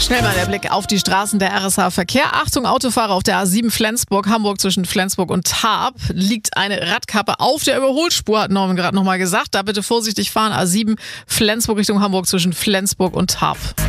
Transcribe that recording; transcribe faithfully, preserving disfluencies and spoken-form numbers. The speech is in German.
Schnell mal der Blick auf die Straßen der R S H-Verkehr. Achtung, Autofahrer auf der A sieben Flensburg, Hamburg zwischen Flensburg und Tarp liegt eine Radkappe auf der Überholspur, hat Norman gerade nochmal gesagt. Da bitte vorsichtig fahren. A sieben Flensburg Richtung Hamburg zwischen Flensburg und Tarp.